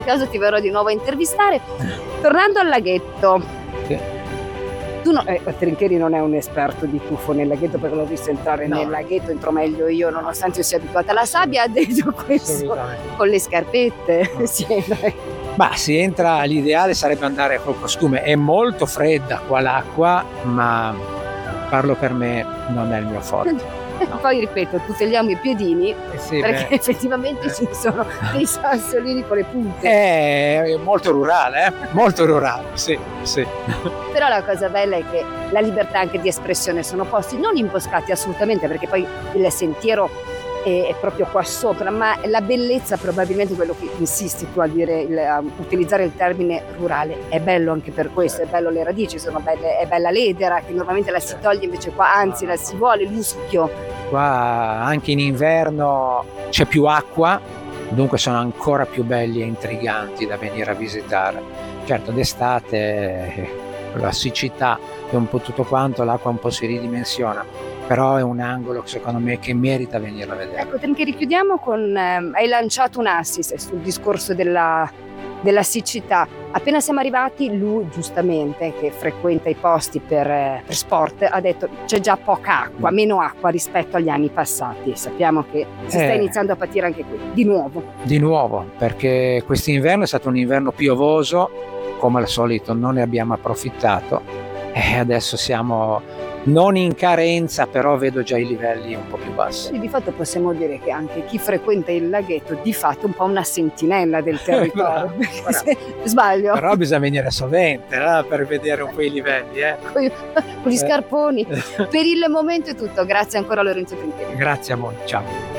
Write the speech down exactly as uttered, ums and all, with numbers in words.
In caso ti verrò di nuovo a intervistare. Tornando al laghetto. Sì. Tu no, eh, Trincheri non è un esperto di tuffo nel laghetto, perché l'ho visto entrare No. nel laghetto, entro meglio io, nonostante io sia abituata alla sabbia. Ha detto questo con le scarpette. No. Sì, dai. Ma si entra, l'ideale sarebbe andare col costume. È molto fredda qua l'acqua, ma parlo per me, non è il mio forte. No. Poi ripeto, tuteliamo i piedini, Eh sì, perché beh, effettivamente eh. ci sono dei sassolini con le punte. È molto rurale, eh? Molto rurale, sì, sì. Però la cosa bella è che la libertà anche di espressione, sono posti non imboscati assolutamente, perché poi il sentiero è, è proprio qua sopra, ma la bellezza, probabilmente quello che insisti tu a dire, il, a utilizzare il termine rurale, è bello anche per questo. Certo. È bello le radici, sono belle, è bella l'edera che normalmente la si Certo. toglie, invece qua anzi la si vuole, l'uschio. Qua anche in inverno c'è più acqua, dunque sono ancora più belli e intriganti da venire a visitare. Certo, d'estate eh, la siccità e un po' tutto quanto, l'acqua un po' si ridimensiona, però è un angolo secondo me che merita venirlo a vedere. Ecco, Trincheri, chiudiamo con, eh, hai lanciato un assist sul discorso della, della siccità. Appena siamo arrivati, lui giustamente, che frequenta i posti per, eh, per sport, ha detto c'è già poca acqua, meno acqua rispetto agli anni passati. Sappiamo che si sta Eh. iniziando a patire anche qui, di nuovo. Di nuovo, perché quest'inverno è stato un inverno piovoso, come al solito non ne abbiamo approfittato e adesso siamo non in carenza, però vedo già i livelli un po' più bassi. Quindi di fatto possiamo dire che anche chi frequenta il laghetto di fatto è un po' una sentinella del territorio. Bravo, bravo. Se- Sbaglio? Però bisogna venire sovente eh, per vedere un po' i livelli. Eh. Con gli Eh. scarponi. Per il momento è tutto, grazie ancora a Lorenzo Trincheri. Grazie a voi, ciao.